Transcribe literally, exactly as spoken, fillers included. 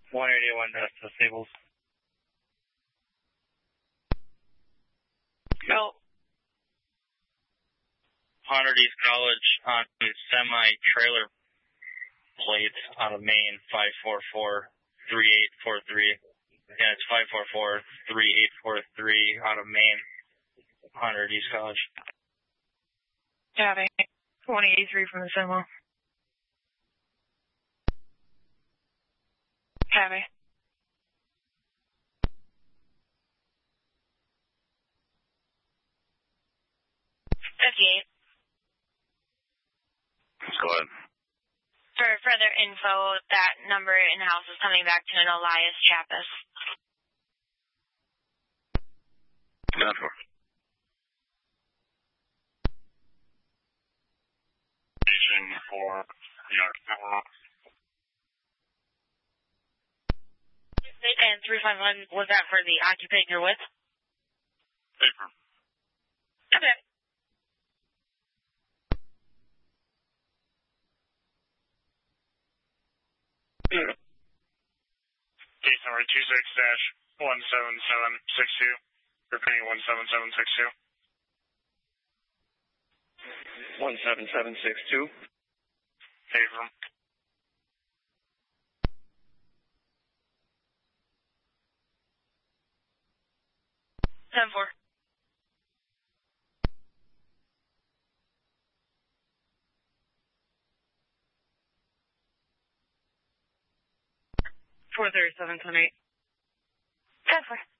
one eighty-one to Stables. Go. Honor East College on semi-trailer plates out of Maine, five four four, three eight four three. Yeah, it's five four four, three eight four three out of Maine, Honor East College. Copy. one eighty-three from the semi. Copy. fifty-eight. Go ahead. For further info, that number in-house is coming back to an Elias Chappis. ten four. Station for New York. And three five one, was that for the occupant you're with? Paper. Okay. Case number two six dash one seven seven six two. Repeating one seven seven six two. one seven seven six two. Paper. ten four. four thirty-seven, ten eight. ten four.